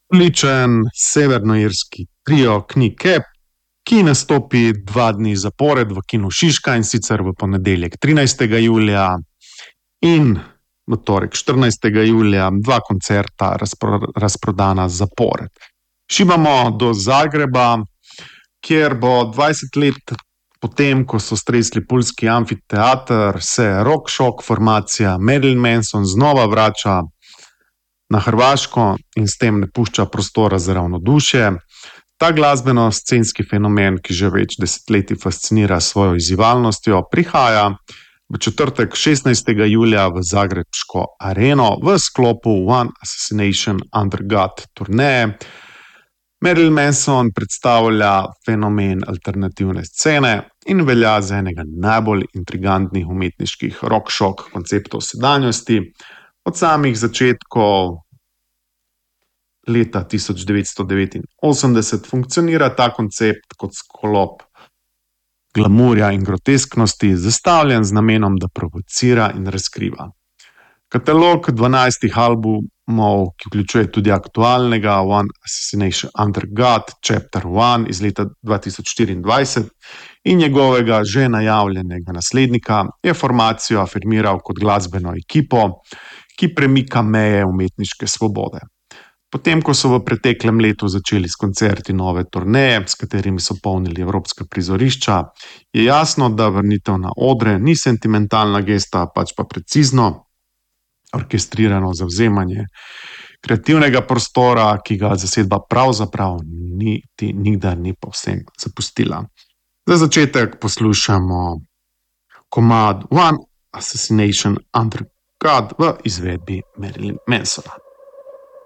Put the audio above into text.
Odličen severnoirski trio Knee Cap, ki nastopi 2 dni zapored v kinu Šiška, in sicer v ponedeljek 13. julija in v torek 14. julija, 2 koncerta razprodana zapored. Šibamo do Zagreba, kjer bo 20 let potem, ko so stresli puljski amfiteater, se rock shock formacija Marilyn Manson znova vrača na Hrvaško in s tem ne pušča prostora za ravnodušje. Ta glasbeno-scenski fenomen, ki že več desetletij fascinira s svojo izzivalnostjo, prihaja v četrtek 16. julija v zagrebško areno v sklopu One Assassination Under God turneje. Marilyn Manson predstavlja fenomen alternativne scene in velja za enega najbolj intrigantnih umetniških rock shock konceptov sedanjosti. Od samih začetkov leta 1989 funkcionira ta koncept kot sklop glamurja in grotesknosti, zastavljen z namenom, da provocira in razkriva. Katalog 12 albumov, ki vključuje tudi aktualnega One Assassination Under God, Chapter 1 iz leta 2024 in njegovega že najavljenega naslednika, je formacijo afirmiral kot glasbeno ekipo, ki premika meje umetniške svobode. Potem, ko so v preteklem letu začeli s koncerti nove turneje, s katerimi so polnili evropska prizorišča, je jasno, da vrnitev na odre ni sentimentalna gesta, pač pa precizno orkestrirano zavzemanje kreativnega prostora, ki ga zasedba pravzaprav nikdar ni povsem zapustila. Za začetek poslušamo komad One Assassination Under God v izvedbi Marilyn Mansona.